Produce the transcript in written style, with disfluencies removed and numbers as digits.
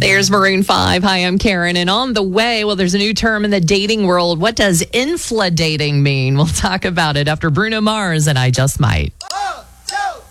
There's Maroon 5. Hi, I'm Karen. And on the way, well, there's a new term in the dating world. What does infladating mean? We'll talk about it after Bruno Mars and I Just Might.